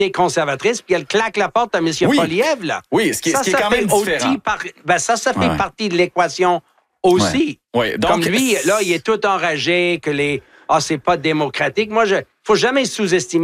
t'es conservatrice, puis elle claque la porte à M. Poilievre, là. Oui, ce qui est quand même différent. Ça fait partie de l'équation aussi. Ouais. Donc, comme lui, là, il est tout enragé que c'est pas démocratique. Moi, faut jamais sous-estimer